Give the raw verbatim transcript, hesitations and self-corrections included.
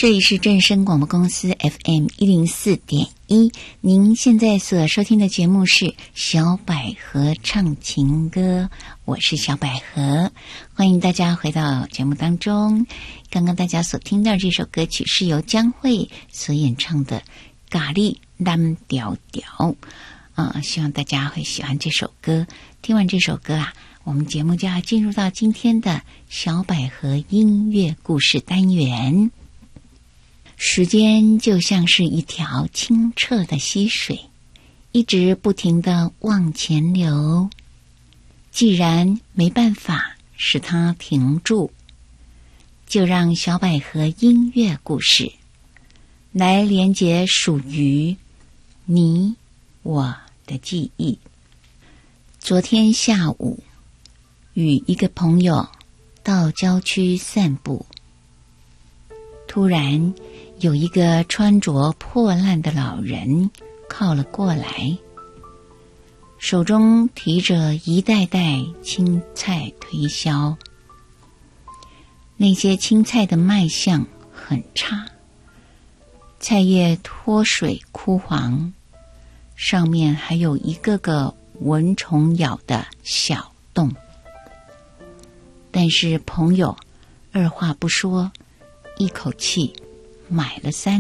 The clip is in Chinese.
这里是正声广播公司 F M 一零四点一，您现在所收听的节目是小百合唱情歌，我是小百合，欢迎大家回到节目当中。刚刚大家所听到这首歌曲是由江蕙所演唱的《咖喱蓝调调》啊，希望大家会喜欢这首歌。听完这首歌啊，我们节目就要进入到今天的小百合音乐故事单元。时间就像是一条清澈的溪水，一直不停地往前流。既然没办法使它停住，就让小百合音乐故事来连接属于你我的记忆。昨天下午，与一个朋友到郊区散步，突然有一个穿着破烂的老人靠了过来，手中提着一袋袋青菜推销。那些青菜的卖相很差，菜叶脱水枯黄，上面还有一个个蚊虫咬的小洞。但是朋友二话不说，一口气买了三